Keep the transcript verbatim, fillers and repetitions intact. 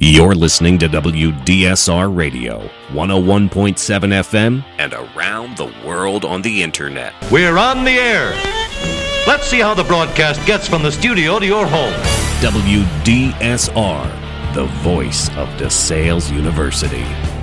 You're listening to W D S R Radio, one oh one point seven F M, and around the world on the internet. We're on the air. Let's see how the broadcast gets from the studio to your home. W D S R, the voice of DeSales University.